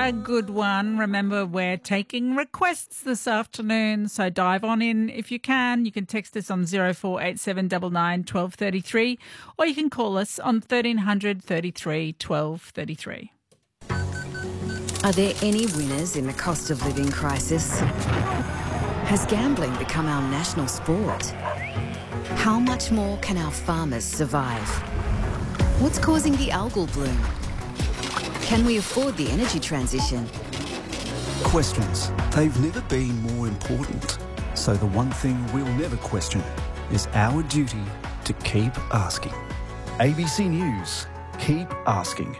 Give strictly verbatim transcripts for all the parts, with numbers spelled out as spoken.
a good one. Remember, we're taking requests this afternoon, so dive on in if you can. You can text us on zero four eight seven nine nine one two three three, or you can call us on thirteen hundred thirty-three twelve thirty-three. Are there any winners in the cost of living crisis? Has gambling become our national sport? How much more can our farmers survive? What's causing the algal bloom? Can we afford the energy transition? Questions. They've never been more important. So the one thing we'll never question is our duty to keep asking. A B C News. Keep asking.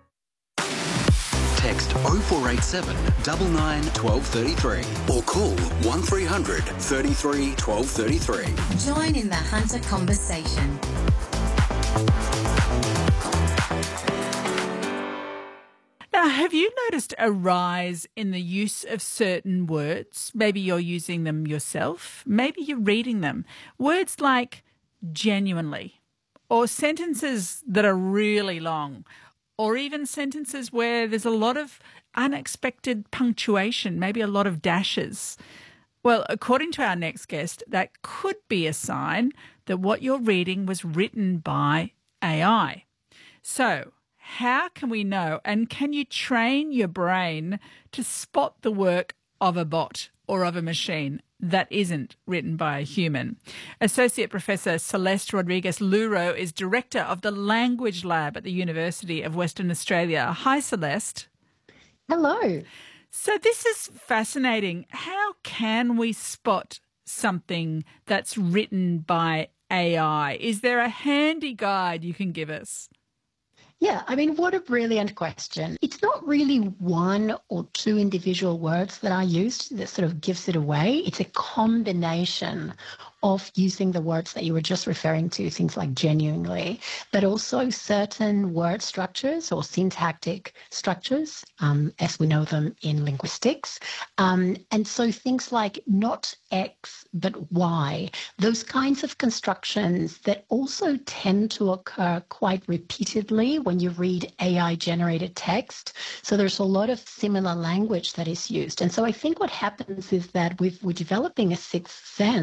Text oh four eight seven nine nine one two three three or call one three hundred thirty-three twelve thirty-three. Join in the Hunter conversation. Now, have you noticed a rise in the use of certain words? Maybe you're using them yourself. Maybe you're reading them. Words like genuinely, or sentences that are really long, or even sentences where there's a lot of unexpected punctuation, maybe a lot of dashes. Well, according to our next guest, that could be a sign that what you're reading was written by A I. So, how can we know, and can you train your brain to spot the work of a bot or of a machine that isn't written by a human? Associate Professor Celeste Rodriguez-Luro is Director of the Language Lab at the University of Western Australia. Hi, Celeste. Hello. So this is fascinating. How can we spot something that's written by A I? Is there a handy guide you can give us? Yeah, I mean, what a brilliant question. It's not really one or two individual words that are used that sort of gives it away. It's a combination of using the words that you were just referring to, things like genuinely, but also certain word structures or syntactic structures, um, as we know them in linguistics. Um, and so things like not X, but Y, those kinds of constructions that also tend to occur quite repeatedly when you read A I-generated text. So there's a lot of similar language that is used. And so I think what happens is that we've, we're developing a sixth sense